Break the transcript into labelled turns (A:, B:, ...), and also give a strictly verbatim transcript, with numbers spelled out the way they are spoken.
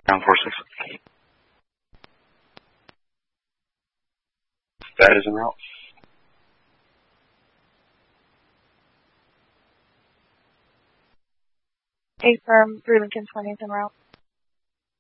A: Ground four six. That is en route.
B: A firm, three Lincoln twenty is en route.